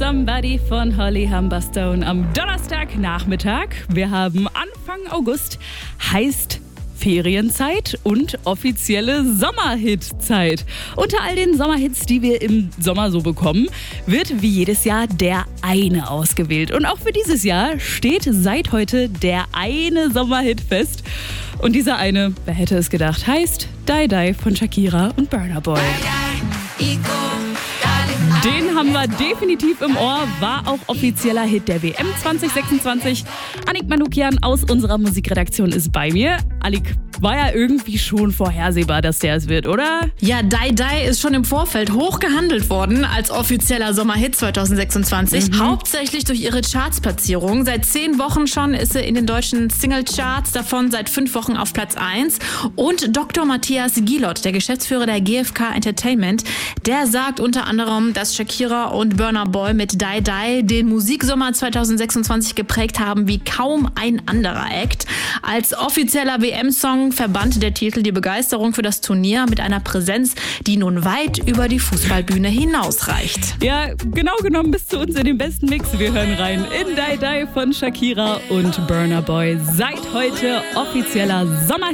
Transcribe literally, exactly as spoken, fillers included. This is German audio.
Somebody von Holly Humberstone am Donnerstagnachmittag. Wir haben Anfang August, heißt Ferienzeit und offizielle Sommerhitzeit. Unter all den Sommerhits, die wir im Sommer so bekommen, wird wie jedes Jahr der eine ausgewählt. Und auch für dieses Jahr steht seit heute der eine Sommerhit fest. Und dieser eine, wer hätte es gedacht, heißt Die Die von Shakira und Burna Boy. Den haben wir definitiv im Ohr, war auch offizieller Hit der W M zwanzig sechsundzwanzig. Annik Manukian aus unserer Musikredaktion ist bei mir. Annik, war ja irgendwie schon vorhersehbar, dass der es wird, oder? Ja, Die Die ist schon im Vorfeld hoch gehandelt worden als offizieller Sommerhit zwanzig sechsundzwanzig. Mhm. Hauptsächlich durch ihre Chartsplatzierung. Seit zehn Wochen schon ist sie in den deutschen Singlecharts, davon seit fünf Wochen auf Platz eins. Und Doktor Matthias Gilot, der Geschäftsführer der G F K Entertainment, der sagt unter anderem, dass Shakira und Burna Boy mit Die Die den Musiksommer zwanzig sechsundzwanzig geprägt haben wie kaum ein anderer Act. Als offizieller W M-Song verband der Titel die Begeisterung für das Turnier mit einer Präsenz, die nun weit über die Fußballbühne hinausreicht. Ja, genau genommen bis zu uns in den besten Mix. Wir hören rein in Die Die von Shakira und Burna Boy. Seit heute offizieller Sommerhit.